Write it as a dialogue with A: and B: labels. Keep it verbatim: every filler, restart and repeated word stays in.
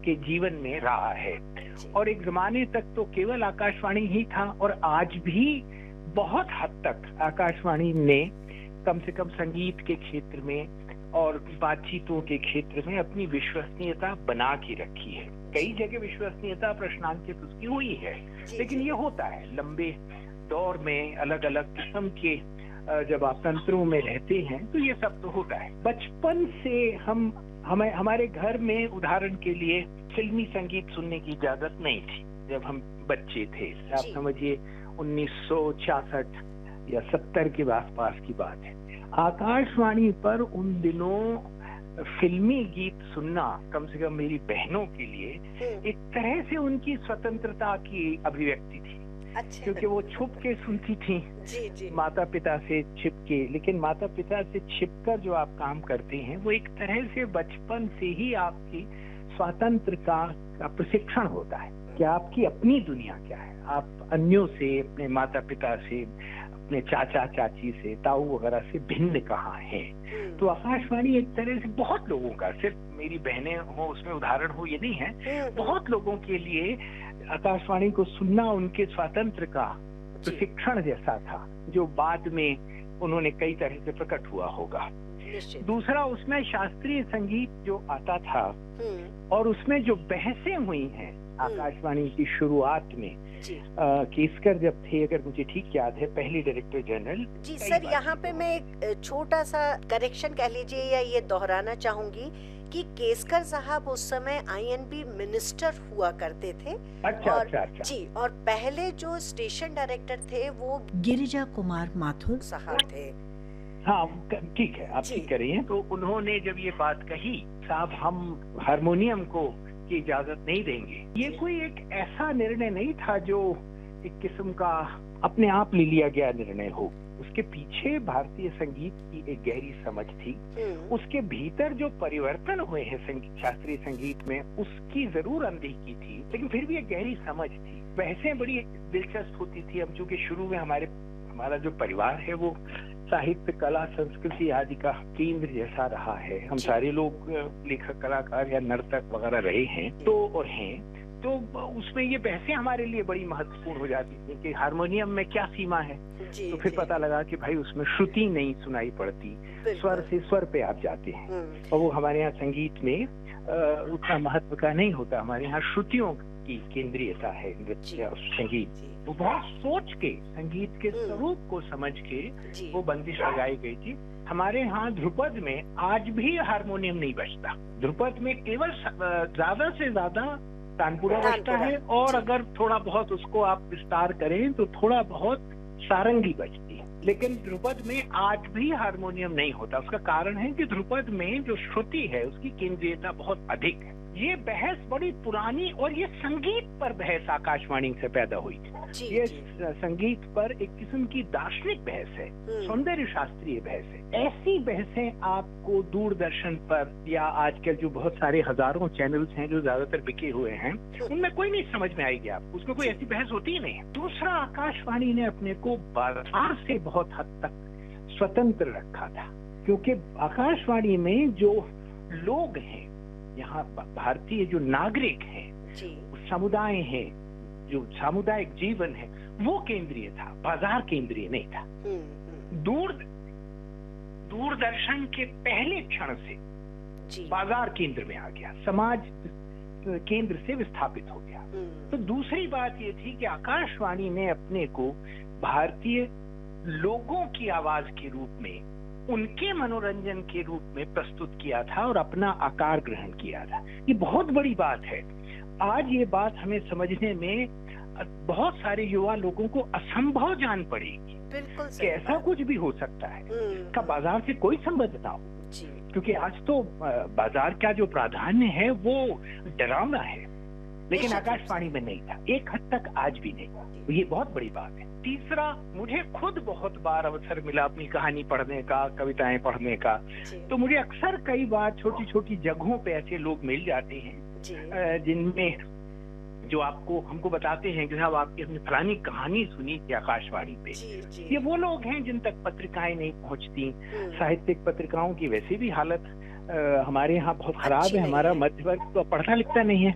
A: के जीवन में रहा है। और एक जमाने तक तो केवल आकाशवाणी ही था, और आज भी बहुत हद तक आकाशवाणी ने कम से कम संगीत के क्षेत्र में और बातचीतों के क्षेत्र में अपनी विश्वसनीयता बना के रखी है। कई जगह विश्वसनीयता प्रश्नांकित उसकी हुई है, लेकिन ये होता है लंबे दौर में, अलग अलग किस्म के जब आप तंत्रों में रहते हैं तो ये सब तो होता है। बचपन से हम हमें हमारे घर में उदाहरण के लिए फिल्मी संगीत सुनने की इजाजत नहीं थी जब हम बच्चे थे। आप समझिए उन्नीस सौ छियासठ या सत्तर के आसपास की बात है। आकाशवाणी पर उन दिनों फिल्मी गीत सुनना कम से कम मेरी बहनों के लिए एक तरह से उनकी स्वतंत्रता की अभिव्यक्ति थी। अच्छा। क्योंकि वो छुप के सुनती थी, जी, जी। माता पिता से छिप के, लेकिन माता पिता से छिपकर जो आप काम करते हैं वो एक तरह से बचपन से ही आपकी स्वतंत्रता का प्रशिक्षण होता है कि आपकी अपनी दुनिया क्या है, आप अन्यों से, अपने माता पिता से, अपने चाचा चाची से, ताऊ वगैरह से भिन्न कहाँ है। तो आकाशवाणी एक तरह से बहुत लोगों का, सिर्फ मेरी बहनें हो उसमें उदाहरण हो ये नहीं है, बहुत लोगों के लिए आकाशवाणी को सुनना उनके स्वातंत्र का प्रशिक्षण जैसा था, जो बाद में उन्होंने कई तरह से प्रकट हुआ होगा। दूसरा, उसमें शास्त्रीय संगीत जो आता था और उसमें जो बहसें हुई हैं आकाशवाणी की शुरुआत में, आ, केसकर जब थे, अगर मुझे ठीक याद है, पहले डायरेक्टर जनरल।
B: जी सर, यहाँ पे मैं एक छोटा सा करेक्शन कह लीजिए या ये दोहराना चाहूंगी कि केसकर साहब उस समय आईएनबी मिनिस्टर हुआ करते थे।
A: अच्छा,
B: और,
A: अच्छा, अच्छा।
B: जी, और पहले जो स्टेशन डायरेक्टर थे वो गिरिजा कुमार माथुर साहब थे।
A: हाँ ठीक है, आप ठीक कह रही हैं। तो उन्होंने जब ये बात कही, साहब हम हारमोनियम को की इजाजत नहीं देंगे, ये कोई एक ऐसा निर्णय नहीं था जो एक किस्म का अपने आप ले लिया गया निर्णय हो। उसके पीछे भारतीय संगीत की एक गहरी समझ थी, उसके भीतर जो परिवर्तन हुए हैं संगीत, शास्त्रीय संगीत में, उसकी जरूर अनदेखी थी, लेकिन फिर भी एक गहरी समझ थी। बहसें बड़ी दिलचस्प होती थी। हम चूंकि शुरू में हमारे हमारा जो परिवार है वो साहित्य, कला, संस्कृति आदि का केंद्र जैसा रहा है, हम सारे लोग लेखक, कलाकार या नर्तक वगैरह रहे हैं तो और हैं, तो उसमें ये बहसें हमारे लिए बड़ी महत्वपूर्ण हो जाती थी कि हारमोनियम में क्या सीमा है। जी, तो फिर जी। पता लगा कि भाई उसमें श्रुति नहीं सुनाई पड़ती, स्वर से स्वर पे आप जाते हैं, और वो हमारे यहाँ संगीत में उतना महत्व का नहीं होता। हमारे यहाँ श्रुतियों की केंद्रीयता है नृत्य और संगीत। वो बहुत सोच के, संगीत के स्वरूप को समझ के वो बंदिश लगाई गई थी। हमारे यहाँ ध्रुपद में आज भी हारमोनियम नहीं बजता। ध्रुपद में केवल ज्यादा से ज्यादा तानपुरा बजता है, और अगर थोड़ा बहुत उसको आप विस्तार करें तो थोड़ा बहुत सारंगी बजती है, लेकिन ध्रुपद में आज भी हारमोनियम नहीं होता। उसका कारण है कि ध्रुपद में जो श्रुति है उसकी केंद्रीयता बहुत अधिक है। ये बहस बड़ी पुरानी, और ये संगीत पर बहस आकाशवाणी से पैदा हुई थी। ये संगीत पर एक किस्म की दार्शनिक बहस है, सौंदर्य शास्त्रीय बहस है। ऐसी बहसें आपको दूरदर्शन पर या आजकल जो बहुत सारे हजारों चैनल्स हैं जो ज्यादातर बिके हुए हैं, उनमें कोई नहीं समझ में आएगी आपको, उसमें कोई ऐसी बहस होती ही नहीं है। दूसरा, आकाशवाणी ने अपने को बाजार से बहुत हद तक स्वतंत्र रखा था, क्योंकि आकाशवाणी में जो लोग हैं, यहाँ भारतीय जो नागरिक हैं, समुदाय हैं, जो सामुदायिक जीवन है, वो केंद्रीय था, बाजार केंद्रीय नहीं था। दूर दूरदर्शन के पहले क्षण से बाजार केंद्र में आ गया, समाज केंद्र से विस्थापित हो गया। तो दूसरी बात ये थी कि आकाशवाणी ने अपने को भारतीय लोगों की आवाज के रूप में, उनके मनोरंजन के रूप में प्रस्तुत किया था और अपना आकार ग्रहण किया था। ये बहुत बड़ी बात है। आज ये बात हमें समझने में बहुत सारे युवा लोगों को असंभव जान पड़ेगी कि ऐसा कुछ भी हो सकता है का बाजार से कोई संबंध ना हो, क्योंकि आज तो बाजार का जो प्राधान्य है वो डरावना है, लेकिन आकाशवाणी में नहीं था, एक हद तक आज भी नहीं था। ये बहुत बड़ी बात है। तीसरा, मुझे खुद बहुत बार अवसर मिला अपनी कहानी पढ़ने का, कविताएं पढ़ने का, तो मुझे अक्सर कई बार छोटी छोटी जगहों पे ऐसे लोग मिल जाते हैं जिनमें जो आपको हमको बताते हैं कि साहब आपकी अपनी फलानी कहानी सुनी थी आकाशवाणी पे। जी, जी। ये वो लोग हैं जिन तक पत्रिकाएं नहीं पहुंचती। साहित्यिक पत्रिकाओं की वैसे भी हालत आ, हमारे यहाँ बहुत खराब है। हमारा मध्य वर्ग तो पढ़ता लिखता नहीं है।